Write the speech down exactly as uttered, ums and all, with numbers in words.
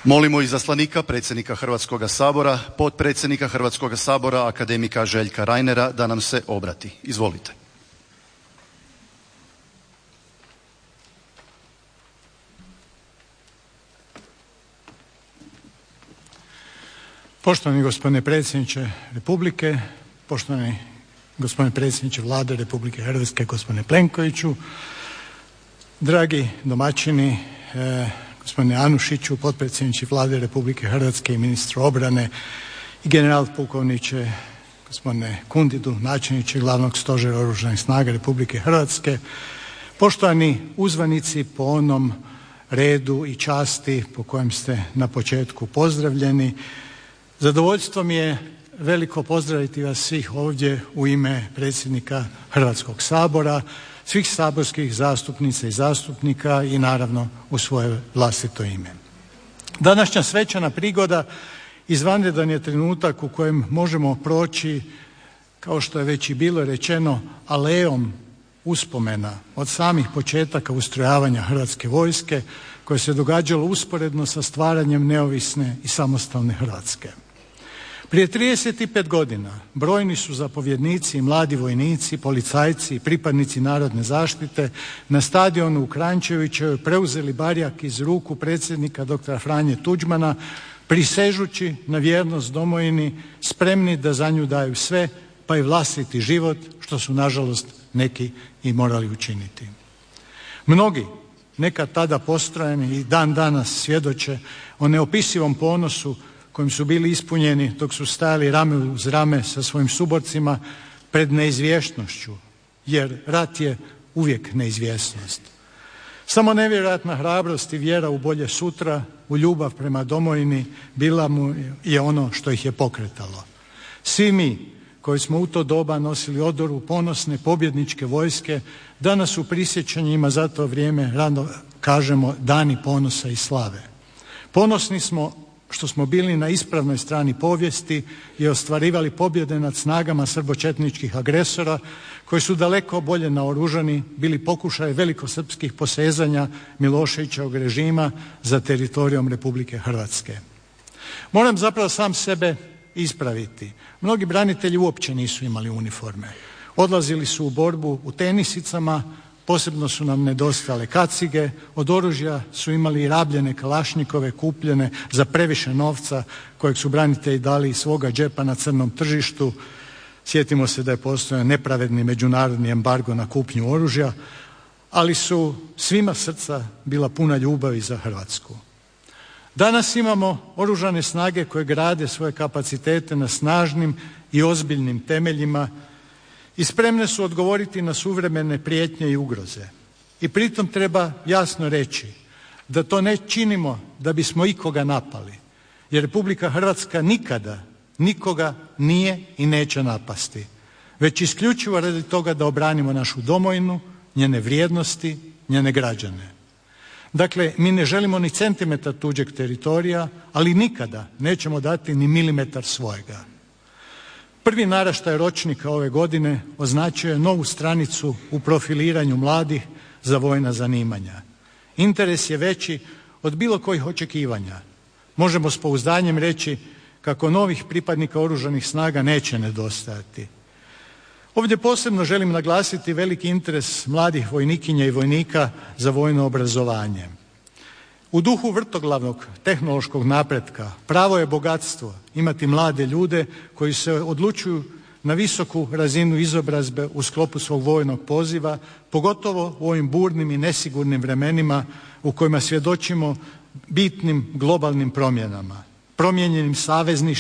Molimo izaslanika predsjednika Hrvatskoga sabora, potpredsjednika Hrvatskoga sabora, akademika Željka Reinera da nam se obrati. Izvolite. Poštovani gospodine predsjedniče Republike, poštovani gospodine predsjedniče Vlade Republike Hrvatske, gospodine Plenkoviću, dragi domaćini, eh, gospodine Anušiću, potpredsjedniče Vlade Republike Hrvatske i ministru obrane i general pukovniče gospodine Kundidu, načelniče Glavnog stožera Oružanih snaga Republike Hrvatske, poštovani uzvanici po onom redu i časti po kojem ste na početku pozdravljeni. Zadovoljstvo mi je veliko pozdraviti vas svih ovdje u ime predsjednika Hrvatskog sabora, svih saborskih zastupnica i zastupnika i naravno u svoje vlastito ime. Današnja svečana prigoda izvanredan je trenutak u kojem možemo proći, kao što je već i bilo rečeno, alejom uspomena od samih početaka ustrojavanja Hrvatske vojske koje se događalo usporedno sa stvaranjem neovisne i samostalne Hrvatske. Prije trideset pet godina brojni su zapovjednici i mladi vojnici, policajci i pripadnici narodne zaštite na stadionu u Kranjčevićevoj preuzeli barjak iz ruku predsjednika doktora Franje Tuđmana prisežući na vjernost domovini, spremni da za nju daju sve pa i vlastiti život, što su nažalost neki i morali učiniti. Mnogi nekad tada postrojeni i dan danas svjedoče o neopisivom ponosu kojim su bili ispunjeni dok su stajali rame uz rame sa svojim suborcima pred neizvjesnošću, jer rat je uvijek neizvjesnost. Samo nevjerojatna hrabrost i vjera u bolje sutra, u ljubav prema domovini bila mu je ono što ih je pokretalo. Svi mi koji smo u to doba nosili odoru ponosne pobjedničke vojske danas u prisjećanjima za to vrijeme rado kažemo dani ponosa i slave. Ponosni smo što smo bili na ispravnoj strani povijesti i ostvarivali pobjede nad snagama srbočetničkih agresora koji su daleko bolje naoružani bili pokušaj velikosrpskih posezanja Miloševićevog režima za teritorijom Republike Hrvatske. Moram zapravo sam sebe ispraviti. Mnogi branitelji uopće nisu imali uniforme. Odlazili su u borbu u tenisicama, posebno su nam nedostajale kacige, od oružja su imali i rabljene kalašnjikove kupljene za previše novca kojeg su branitelji dali iz svoga džepa na crnom tržištu. Sjetimo se da je postojao nepravedni međunarodni embargo na kupnju oružja, ali su svima srca bila puna ljubavi za Hrvatsku. Danas imamo oružane snage koje grade svoje kapacitete na snažnim i ozbiljnim temeljima i spremne su odgovoriti na suvremene prijetnje i ugroze. I pritom treba jasno reći da to ne činimo da bismo ikoga napali, jer Republika Hrvatska nikada nikoga nije i neće napasti, već isključivo radi toga da obranimo našu domovinu, njene vrijednosti, njene građane. Dakle, mi ne želimo ni centimetar tuđeg teritorija, ali nikada nećemo dati ni milimetar svojega. Prvi naraštaj ročnika ove godine označio je novu stranicu u profiliranju mladih za vojna zanimanja. Interes je veći od bilo kojih očekivanja. Možemo s pouzdanjem reći kako novih pripadnika Oružanih snaga neće nedostajati. Ovdje posebno želim naglasiti veliki interes mladih vojnikinja i vojnika za vojno obrazovanje. U duhu vrtoglavnog tehnološkog napretka pravo je bogatstvo imati mlade ljude koji se odlučuju na visoku razinu izobrazbe u sklopu svog vojnog poziva, pogotovo u ovim burnim i nesigurnim vremenima u kojima svjedočimo bitnim globalnim promjenama, promijenjenim savezništvima,